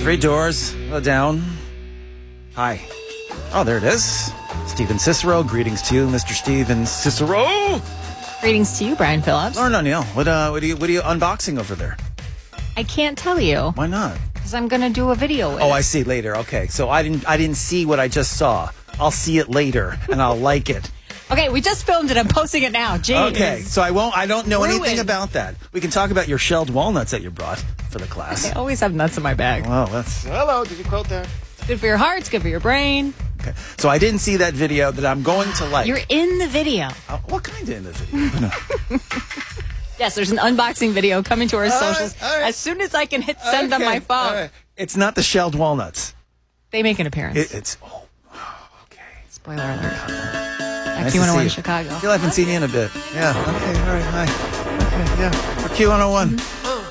Three doors. Down. Hi. Oh, there it is. Steven Cicero. Greetings to you, Mr. Steven Cicero. Greetings to you, Brian Phillips. Oh, no. What are you unboxing over there? I can't tell you. Why not? Because I'm going to do a video with it. I see. Later. Okay. So I didn't see what I just saw. I'll see it later, and I'll like it. Okay, we just filmed it. I'm posting it now. Jeez. Okay, so I don't know anything about that. We can talk about your shelled walnuts that you brought for the class. I always have nuts in my bag. Wow, hello. Did you quote that? It's good for your heart. It's good for your brain. Okay, so I didn't see that video that I'm going to like. You're in the video. What kind of in the video? Yes, there's an unboxing video coming to our socials all right. as soon as I can hit send on my phone. Right. It's not the shelled walnuts. They make an appearance. It's okay. Spoiler alert. Nice to see Q101 you. Chicago. I feel I haven't seen you in a bit. Yeah. Okay. All right. Hi. Okay. Yeah. For Q101.